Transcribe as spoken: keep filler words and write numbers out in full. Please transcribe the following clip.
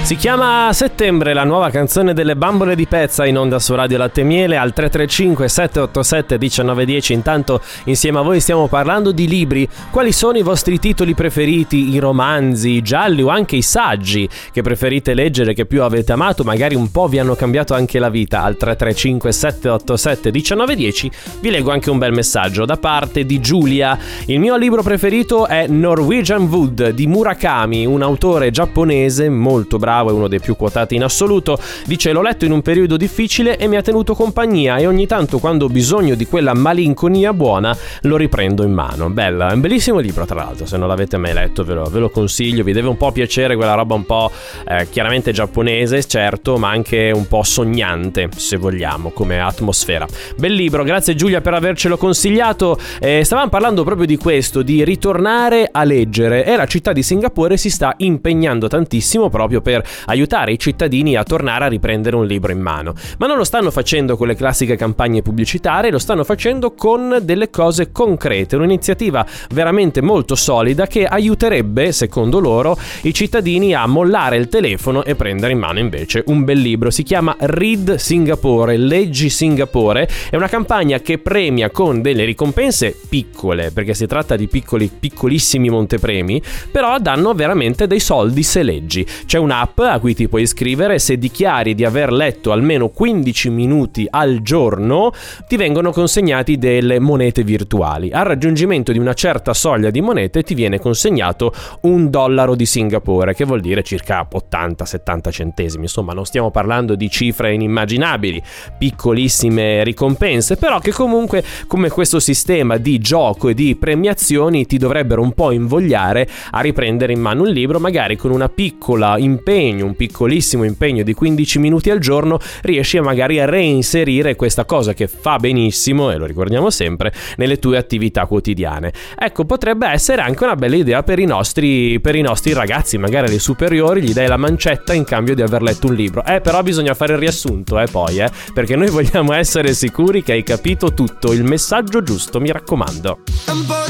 Si chiama Settembre, la nuova canzone delle Bambole di Pezza, in onda su Radio Latte e Miele al tre tre cinque sette otto sette uno nove uno zero. Intanto insieme a voi stiamo parlando di libri. Quali sono i vostri titoli preferiti, i romanzi, i gialli o anche i saggi che preferite leggere, che più avete amato, magari un po' vi hanno cambiato anche la vita? Al tre tre cinque sette otto sette uno nove uno zero vi leggo anche un bel messaggio da parte di Giulia. Il mio libro preferito è Norwegian Wood di Murakami, un autore giapponese molto bravo, è uno dei più quotati in assoluto. Dice: l'ho letto in un periodo difficile e mi ha tenuto compagnia, e ogni tanto quando ho bisogno di quella malinconia buona lo riprendo in mano. Bella, è un bellissimo libro, tra l'altro, se non l'avete mai letto ve lo, ve lo consiglio. Vi deve un po' piacere quella roba un po' eh, chiaramente giapponese, certo, ma anche un po' sognante, se vogliamo, come atmosfera. Bel libro, grazie Giulia per avercelo consigliato. Eh, stavamo parlando proprio di questo, di ritornare a leggere, e la città di Singapore si sta impegnando tantissimo proprio per aiutare i cittadini a tornare a riprendere un libro in mano. Ma non lo stanno facendo con le classiche campagne pubblicitarie, lo stanno facendo con delle cose concrete, un'iniziativa veramente molto solida che aiuterebbe, secondo loro, i cittadini a mollare il telefono e prendere in mano invece un bel libro. Si chiama Read Singapore, Leggi Singapore. È una campagna che premia con delle ricompense piccole, perché si tratta di piccoli, piccolissimi montepremi, però danno veramente dei soldi se leggi. C'è un'app a cui ti puoi iscrivere, se dichiari di aver letto almeno quindici minuti al giorno ti vengono consegnati delle monete virtuali. Al raggiungimento di una certa soglia di monete ti viene consegnato un dollaro di Singapore, che vuol dire circa ottanta settanta centesimi. Insomma, non stiamo parlando di cifre inimmaginabili, piccolissime ricompense, però che comunque, come questo sistema di gioco e di premiazioni, ti dovrebbero un po' invogliare a riprendere in mano un libro, magari con una piccola impegno, un piccolissimo impegno di quindici minuti al giorno, riesci a magari a reinserire questa cosa che fa benissimo, e lo ricordiamo sempre, nelle tue attività quotidiane. Ecco, potrebbe essere anche una bella idea per i nostri, per i nostri ragazzi, magari alle superiori gli dai la mancetta in cambio di aver letto un libro. Eh, però bisogna fare il riassunto, eh, poi, eh, perché noi vogliamo essere sicuri che hai capito tutto, il messaggio giusto, mi raccomando.